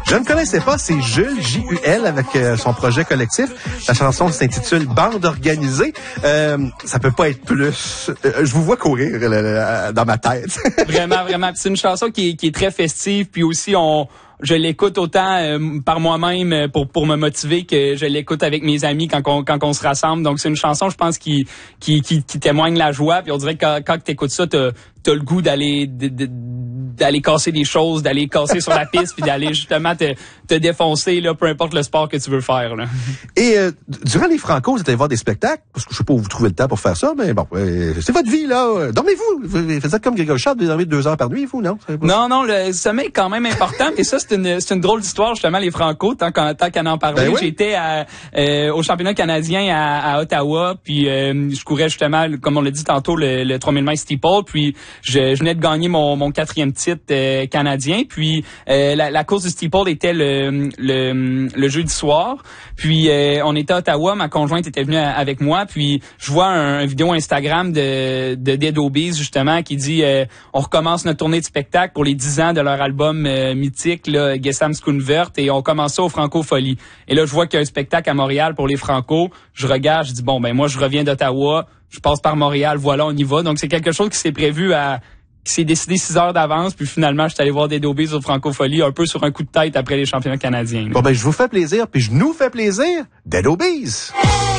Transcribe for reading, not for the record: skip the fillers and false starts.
Je ne connaissais pas, c'est Jules, J-U-L, avec son projet collectif. La chanson s'intitule Bande organisée. Ça peut pas être plus... je vous vois courir dans ma tête. Vraiment, vraiment. Puis c'est une chanson qui est très festive, puis aussi je l'écoute autant par moi-même pour me motiver que je l'écoute avec mes amis quand on se rassemble. Donc c'est une chanson, je pense, qui témoigne la joie. Puis on dirait que quand t'écoutes ça, t'as le goût d'aller casser des choses, d'aller casser sur la piste, puis d'aller justement te défoncer là, peu importe le sport que tu veux faire. Là. Et durant les Franco, vous êtes allé voir des spectacles, parce que je sais pas où vous trouvez le temps pour faire ça, mais bon, c'est votre vie là. Dormez-vous, vous faites comme Grégory Charles, vous dormez 2 heures par nuit, vous, non? Non, le sommeil est quand même important. Et ça, c'est une drôle d'histoire justement les Franco. Tant qu'à en parler, oui. J'étais au championnat canadien à Ottawa, puis je courais justement, comme on l'a dit tantôt, le 3000 mètres steeple, puis je venais de gagner mon 4e titre canadien, puis la course du steeple était le jeudi soir, puis on était à Ottawa, ma conjointe était venue avec moi, puis je vois un vidéo Instagram de Dead Obies justement qui dit on recommence notre tournée de spectacle pour les 10 ans de leur album mythique là, Gesam Skunvert, et on commence ça au Francofolie. Et là je vois qu'il y a un spectacle à Montréal pour les Franco, je regarde, je dis bon ben moi je reviens d'Ottawa, je passe par Montréal, voilà, on y va. Donc c'est quelque chose qui s'est prévu qui s'est décidé 6 heures d'avance, puis finalement, je suis allé voir Dead Obies au Francofolie un peu sur un coup de tête après les championnats canadiens. Là. Bon, ben, je vous fais plaisir, puis je nous fais plaisir. Dead Obies!